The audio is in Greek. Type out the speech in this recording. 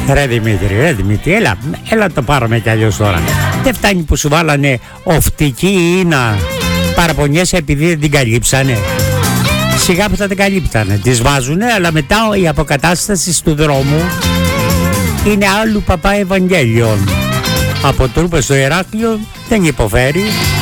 Ρε Δημήτρη, έλα το πάρουμε κι αλλιώς τώρα. Δεν φτάνει που σου βάλανε οφτική ή να παραπονιέσαι επειδή δεν την καλύψανε. Σιγά που θα την καλύπτανε. Τις βάζουνε, αλλά μετά η αποκατάσταση του δρόμου είναι άλλου παπά Ευαγγέλιον. Από Τρούπες στο Ηράκλειο δεν υποφέρει.